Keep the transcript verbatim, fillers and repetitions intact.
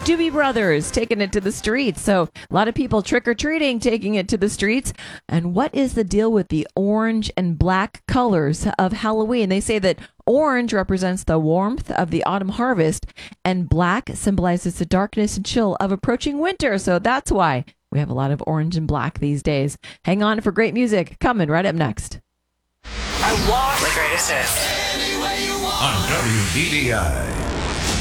Doobie Brothers taking it to the streets. So a lot of people trick-or-treating, taking it to the streets. And what is the deal with the orange and black colors of Halloween? They say that orange represents the warmth of the autumn harvest, and black symbolizes the darkness and chill of approaching winter. So that's why we have a lot of orange and black these days. Hang on for great music coming right up next. I want the greatest hits. On W D D I.